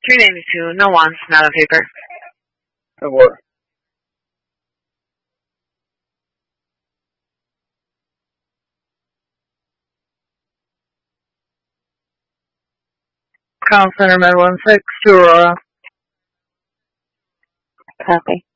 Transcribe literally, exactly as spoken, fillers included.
three ninety-two, no wants, not a paper. Or Call Center Med one six to Aurora. Copy.